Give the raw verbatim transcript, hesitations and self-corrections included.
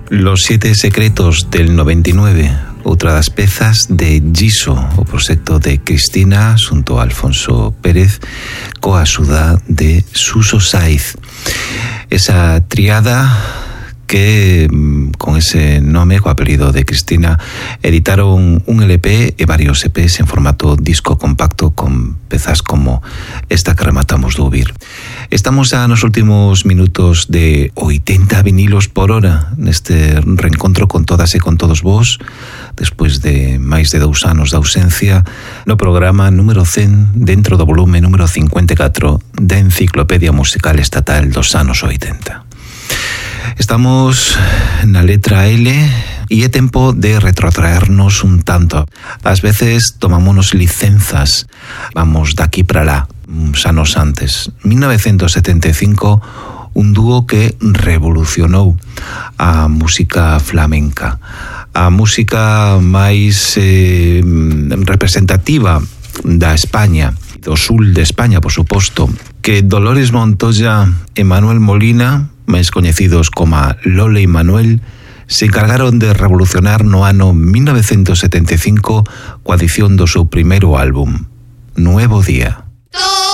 Los siete secretos del noventa y nueve, outra das pezas de Giso, o proxecto de Cristina xunto a Alfonso Pérez coa axuda de Suso Saiz. Esa triada que con ese nome, co apelido de Cristina, editaron un L P e varios E Pes en formato disco compacto con pezas como esta que rematamos de ouvir. Estamos xa nos últimos minutos de oitenta vinilos por hora neste reencontro con todas e con todos vos, despois de máis de dous anos de ausencia, no programa número cen dentro do volume número cincuenta e catro da Enciclopedia Musical Estatal dos anos oitenta. Estamos na letra L e é tempo de retrotraernos un tanto. Ás veces tomámonos licenzas, vamos daqui para lá, uns anos antes. mil novecentos setenta e cinco, un dúo que revolucionou a música flamenca, a música máis eh, representativa da España, do sul de España, por suposto, que Dolores Montoya e Manuel Molina, máis coñecidos como Lola e Manuel, se encargaron de revolucionar no ano mil novecentos setenta e cinco coa edición do seu primeiro álbum, Nuevo Día.